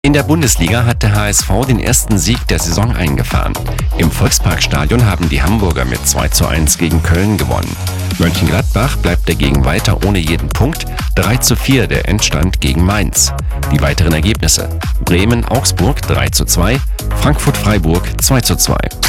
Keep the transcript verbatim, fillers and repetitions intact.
In der Bundesliga hat der H S V den ersten Sieg der Saison eingefahren. Im Volksparkstadion haben die Hamburger mit zwei zu eins gegen Köln gewonnen. Mönchengladbach bleibt dagegen weiter ohne jeden Punkt, drei zu vier der Endstand gegen Mainz. Die weiteren Ergebnisse: Bremen-Augsburg drei zu zwei, Frankfurt-Freiburg zwei zu zwei.